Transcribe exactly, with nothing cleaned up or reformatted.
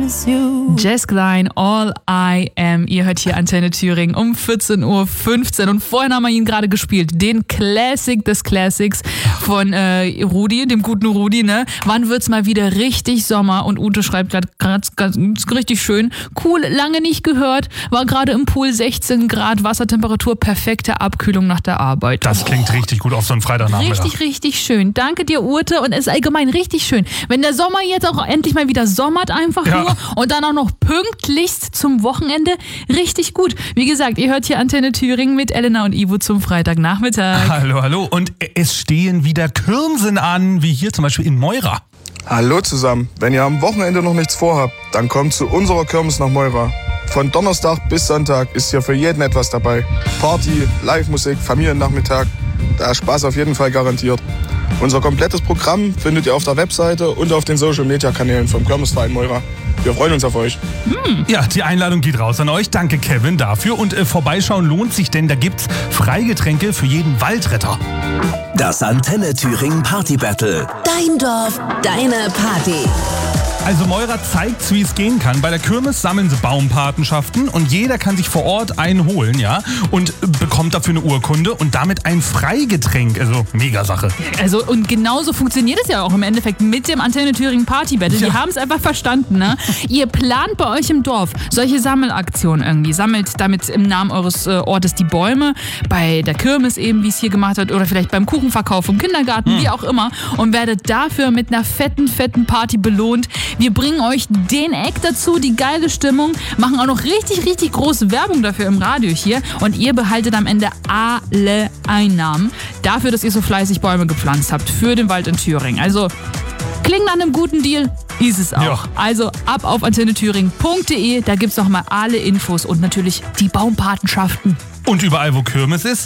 Jess Klein, All I Am. Ihr hört hier Antenne Thüringen um vierzehn Uhr fünfzehn. Und vorhin haben wir ihn gerade gespielt. Den Classic des Classics von äh, Rudi, dem guten Rudi. Ne? Wann wird's mal wieder richtig Sommer? Und Ute schreibt gerade richtig schön. Cool, lange nicht gehört. War gerade im Pool, sechzehn Grad, Wassertemperatur, perfekte Abkühlung nach der Arbeit. Das klingt oh. richtig gut auf so einen Freitagnachmittag. Richtig, richtig schön. Danke dir, Ute. Und es ist allgemein richtig schön. Wenn der Sommer jetzt auch endlich mal wieder sommert einfach Ja. nur und dann auch noch pünktlichst zum Wochenende, richtig gut. Wie gesagt, ihr hört hier Antenne Thüringen mit Elena und Ivo zum Freitagnachmittag. Hallo, hallo. Und es stehen wieder Kirmsen an, wie hier zum Beispiel in Meura. Hallo zusammen. Wenn ihr am Wochenende noch nichts vorhabt, dann kommt zu unserer Kirmes nach Meura. Von Donnerstag bis Sonntag ist hier für jeden etwas dabei. Party, Live-Musik, Familiennachmittag. Da ist Spaß auf jeden Fall garantiert. Unser komplettes Programm findet ihr auf der Webseite und auf den Social-Media-Kanälen vom Kirmesverein Meura. Wir freuen uns auf euch. Hm. Ja, die Einladung geht raus an euch. Danke, Kevin, dafür. Und äh, vorbeischauen lohnt sich, denn da gibt's Freigetränke für jeden Waldretter. Das Antenne Thüringen Party Battle. Dein Dorf, deine Party. Also Meura zeigt, wie es gehen kann. Bei der Kirmes sammeln sie Baumpatenschaften und jeder kann sich vor Ort einen holen, ja, und bekommt dafür eine Urkunde und damit ein Freigetränk. Also mega Sache. Also und genauso funktioniert es ja auch im Endeffekt mit dem Antenne Thüringen Party Battle. Ja. Die haben es einfach verstanden, ne? Ihr plant bei euch im Dorf solche Sammelaktionen irgendwie. Sammelt damit im Namen eures äh, Ortes die Bäume. Bei der Kirmes eben, wie es hier gemacht wird, oder vielleicht beim Kuchenverkauf im Kindergarten, hm. wie auch immer. Und werdet dafür mit einer fetten, fetten Party belohnt. Wir bringen euch den Act dazu, die geile Stimmung, machen auch noch richtig, richtig große Werbung dafür im Radio hier und ihr behaltet am Ende alle Einnahmen dafür, dass ihr so fleißig Bäume gepflanzt habt für den Wald in Thüringen. Also klingt nach einem guten Deal, ist es auch. Ja. Also ab auf antenne thüringen punkt de, da gibt's noch mal alle Infos und natürlich die Baumpatenschaften. Und überall, wo Kirmes ist,